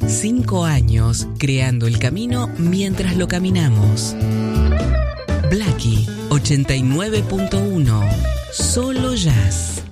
5 años creando el camino mientras lo caminamos. Blackie 89.1. Solo jazz.